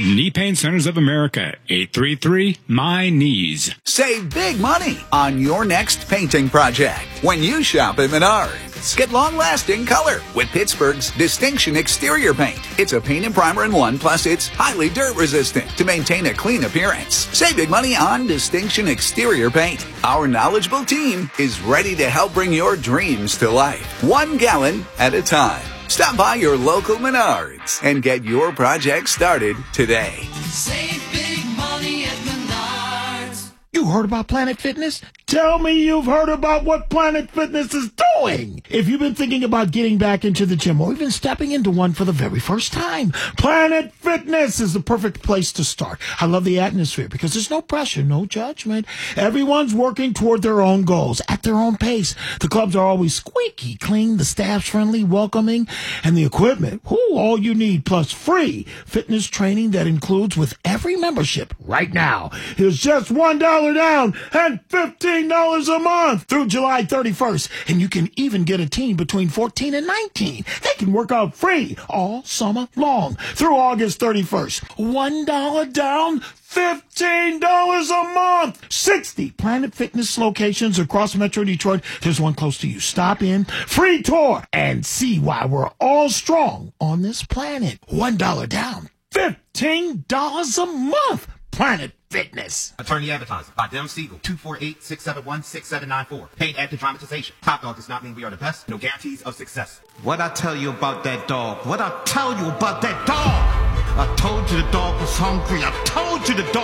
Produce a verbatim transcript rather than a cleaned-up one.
Knee Pain Centers of America, eight three three, M Y K N E E S. Save big money on your next painting project when you shop at Menards. Get long-lasting color with Pittsburgh's Distinction Exterior Paint. It's a paint and primer in one, plus it's highly dirt-resistant to maintain a clean appearance. Save big money on Distinction Exterior Paint. Our knowledgeable team is ready to help bring your dreams to life, one gallon at a time. Stop by your local Menards and get your project started today. Save big money at Menards. You heard about Planet Fitness? Tell me you've heard about what Planet Fitness is doing. If you've been thinking about getting back into the gym or even stepping into one for the very first time, Planet Fitness is the perfect place to start. I love the atmosphere because there's no pressure, no judgment. Everyone's working toward their own goals at their own pace. The clubs are always squeaky clean, the staff's friendly, welcoming, and the equipment, whoo, all you need, plus free fitness training that includes with every membership right now. Here's just one dollar down and fifteen dollars a month through July thirty-first. And you can even get a team between fourteen and nineteen. They can work out free all summer long through August thirty-first. one dollar down, fifteen dollars a month. sixty Planet Fitness locations across Metro Detroit. There's one close to you. Stop in, free tour, and see why we're all strong on this planet. one dollar down, fifteen dollars a month. Planet Fitness. Attorney Advertising by Dem Siegel, two four eight, six seven one, six seven nine four. Paid active dramatization. Top Dog does not mean we are the best. No guarantees of success. What I tell you about that dog? What I tell you about that dog? I told you the dog was hungry. I told you the dog